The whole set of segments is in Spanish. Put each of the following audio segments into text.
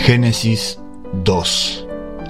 Génesis 2.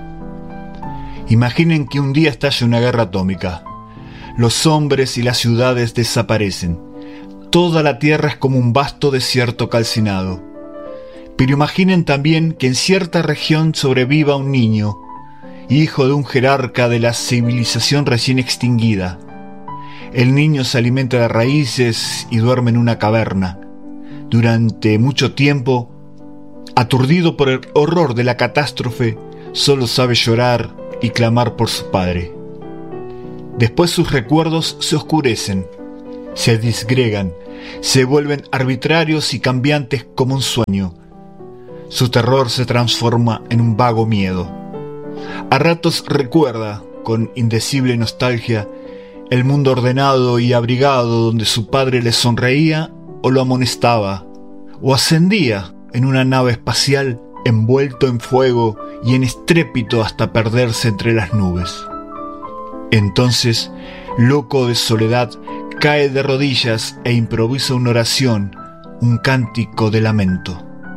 Imaginen que un día estalla una guerra atómica. Los hombres y las ciudades desaparecen. Toda la tierra es como un vasto desierto calcinado. Pero imaginen también que en cierta región sobreviva un niño, hijo de un jerarca de la civilización recién extinguida. El niño se alimenta de raíces y duerme en una caverna. Durante mucho tiempo, aturdido por el horror de la catástrofe, solo sabe llorar y clamar por su padre. Después sus recuerdos se oscurecen, se disgregan, se vuelven arbitrarios y cambiantes como un sueño. Su terror se transforma en un vago miedo. A ratos recuerda, con indecible nostalgia, el mundo ordenado y abrigado donde su padre le sonreía o lo amonestaba, o ascendía en una nave espacial envuelto en fuego y en estrépito hasta perderse entre las nubes. Entonces, loco de soledad, cae de rodillas e improvisa una oración, un cántico de lamento.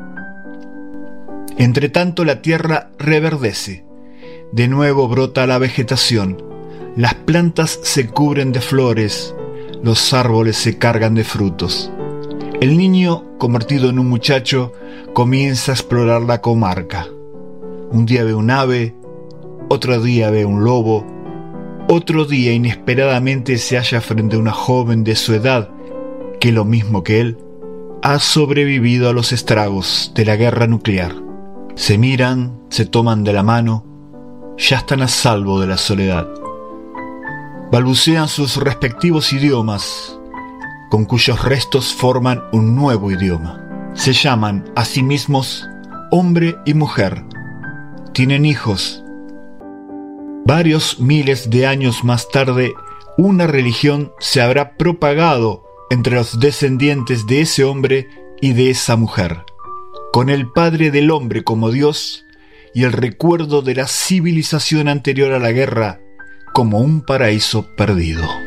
Entretanto la tierra reverdece, de nuevo brota la vegetación, las plantas se cubren de flores, los árboles se cargan de frutos. El niño, convertido en un muchacho, comienza a explorar la comarca. Un día ve un ave, otro día ve un lobo, otro día inesperadamente se halla frente a una joven de su edad que, lo mismo que él, ha sobrevivido a los estragos de la guerra nuclear. Se miran, se toman de la mano, ya están a salvo de la soledad. Balbucean sus respectivos idiomas, con cuyos restos forman un nuevo idioma. Se llaman a sí mismos hombre y mujer. Tienen hijos. Varios miles de años más tarde, una religión se habrá propagado entre los descendientes de ese hombre y de esa mujer, con el Padre del hombre como Dios y el recuerdo de la civilización anterior a la guerra como un paraíso perdido.